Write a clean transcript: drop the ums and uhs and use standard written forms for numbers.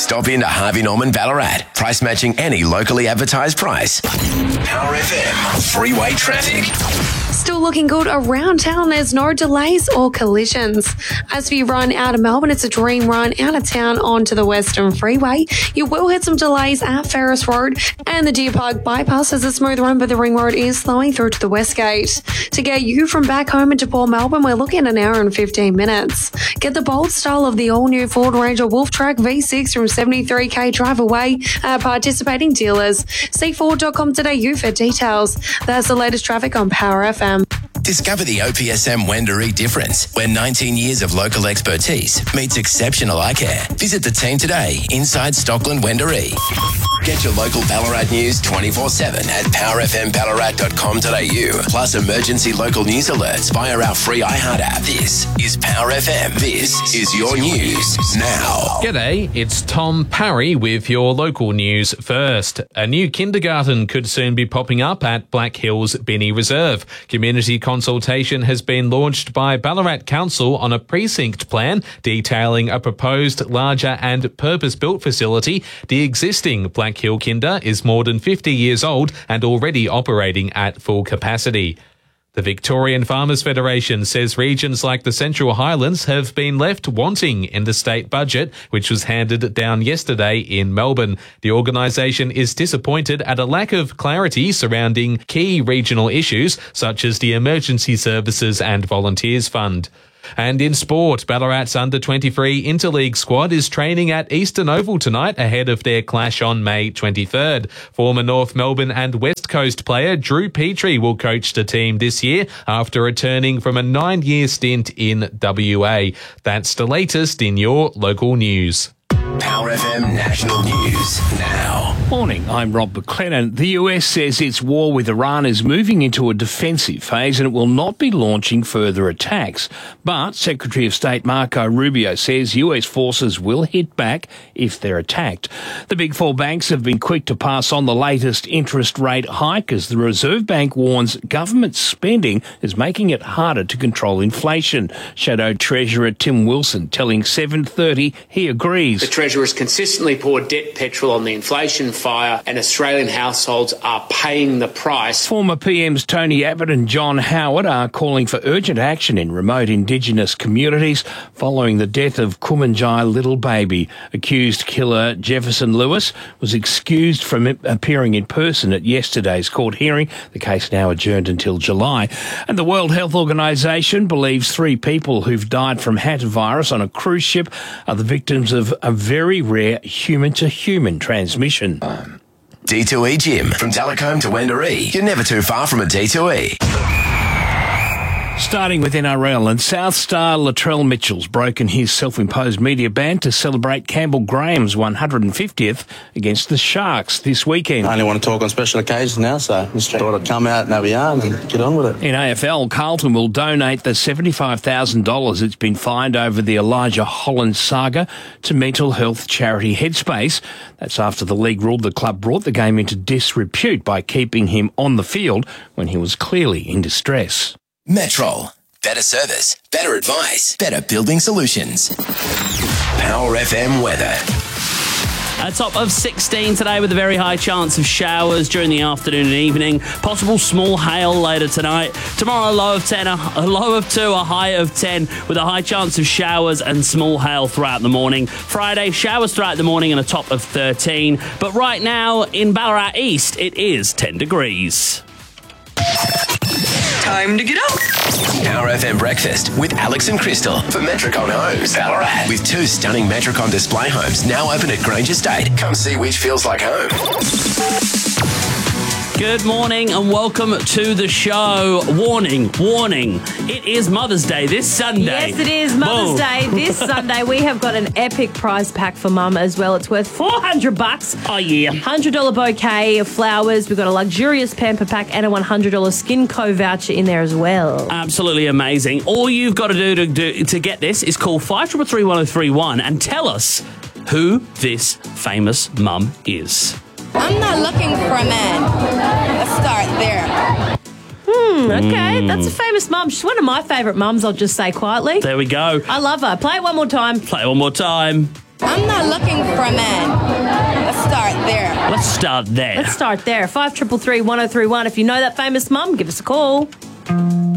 Stop into Harvey Norman Ballarat. Price matching any locally advertised price. Power FM. Freeway traffic. Still looking good around town. There's no delays or collisions. As we run out of Melbourne, it's a dream run out of town onto the Western Freeway. You will hit some delays at Ferris Road and the Deer Park bypass as a smooth run, but the ring road is slowing through to the West Gate. To get you from back home into Port Melbourne, we're looking at an hour and 15 minutes. Get the bold style of the all-new Ford Ranger Wolf Track V6 from 73k drive away at participating dealers. See Ford.com.au for details. That's the latest traffic on Power FM. Discover the OPSM Wendouree difference, where 19 years of local expertise meets exceptional eye care. Visit the team today inside Stockland Wendouree. Get your local Ballarat news 24/7 at powerfmballarat.com.au. Plus emergency local news alerts via our free iHeart app. This is Power FM. This is your news now. G'day, it's Tom Parry with your local news first. A new kindergarten could soon be popping up at Black Hills Binnie Reserve. Community consultation has been launched by Ballarat Council on a precinct plan detailing a proposed larger and purpose-built facility. The existing Black Hill Kinder is more than 50 years old and already operating at full capacity. The Victorian Farmers Federation says regions like the Central Highlands have been left wanting in the state budget, which was handed down yesterday in Melbourne. The organisation is disappointed at a lack of clarity surrounding key regional issues, such as the Emergency Services and Volunteers Fund. And in sport, Ballarat's under-23 Interleague squad is training at Eastern Oval tonight ahead of their clash on May 23rd. Former North Melbourne and West Coast player Drew Petrie will coach the team this year after returning from a 9-year stint in WA. That's the latest in your local news. Power FM National News now. Morning, I'm Rob McLennan. The US says its war with Iran is moving into a defensive phase and it will not be launching further attacks. But Secretary of State Marco Rubio says US forces will hit back if they're attacked. The big four banks have been quick to pass on the latest interest rate hike as the Reserve Bank warns government spending is making it harder to control inflation. Shadow Treasurer Tim Wilson telling 7:30 he agrees. The Treasurer's consistently poured debt petrol on the inflation fire and Australian households are paying the price. Former PMs Tony Abbott and John Howard are calling for urgent action in remote Indigenous communities following the death of Kumanjai little baby. Accused killer Jefferson Lewis was excused from appearing in person at yesterday's court hearing. The case now adjourned until July. And the World Health Organization believes 3 people who've died from hantavirus on a cruise ship are the victims of a very rare human-to-human transmission. D2E Gym. From Telecombe to Wendouree. You're never too far from a D2E. Starting with NRL, and South star Latrell Mitchell's broken his self-imposed media ban to celebrate Campbell Graham's 150th against the Sharks this weekend. I only want to talk on special occasions now, so just thought I'd come out and have a yarn and get on with it. In AFL, Carlton will donate the $75,000 it's been fined over the Elijah Holland saga to mental health charity Headspace. That's after the league ruled the club brought the game into disrepute by keeping him on the field when he was clearly in distress. Metrol. Better service, better advice, better building solutions. Power FM weather. A top of 16 today with a very high chance of showers during the afternoon and evening. Possible small hail later tonight. Tomorrow, a low of 10, a low of 2, a high of 10 with a high chance of showers and small hail throughout the morning. Friday, showers throughout the morning and a top of 13. But right now in Ballarat East, it is 10 degrees. Time to get up. Power FM Breakfast with Alex and Crystal for Metricon Homes, Ballarat. With 2 stunning Metricon display homes now open at Grange Estate. Come see which feels like home. Good morning and welcome to the show. Warning, it is Mother's Day this Sunday. Yes, it is Mother's Day this Sunday. We have got an epic prize pack for Mum as well. It's worth $400. Oh, yeah. $100 bouquet of flowers. We've got a luxurious pamper pack and a $100 Skinco voucher in there as well. Absolutely amazing. All you've got to do to get this is call 53331031 and tell us who this famous mum is. I'm not looking for a man. Let's start there. Okay, that's a famous mum. She's one of my favourite mums, I'll just say quietly. There we go. I love her. Play it one more time. Play it one more time. I'm not looking for a man. Let's start there. Let's start there. Let's start there. 5333 1031. If you know that famous mum, give us a call.